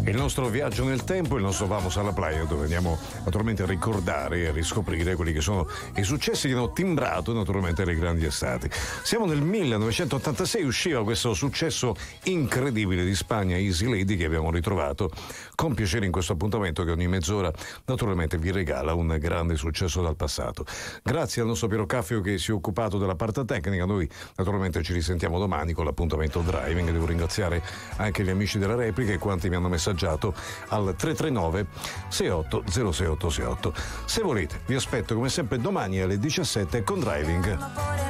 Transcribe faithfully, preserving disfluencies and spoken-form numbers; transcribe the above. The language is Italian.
Il nostro viaggio nel tempo, il nostro Vamos alla Playa, dove andiamo naturalmente a ricordare e a riscoprire quelli che sono i successi che hanno timbrato naturalmente le grandi estati. Siamo nel millenovecentottantasei, usciva questo successo incredibile di Spagna, Easy Lady, che abbiamo ritrovato con piacere in questo appuntamento che ogni mezz'ora naturalmente vi regala un grande successo dal passato. Grazie al nostro Piero Caffio che si è occupato della parte tecnica, noi naturalmente ci risentiamo domani con l'appuntamento Driving. Devo ringraziare anche gli amici della replica e quanti mi hanno messaggiato al tre tre nove sei otto zero sei otto sei otto. Se volete vi aspetto come sempre domani alle diciassette con Driving.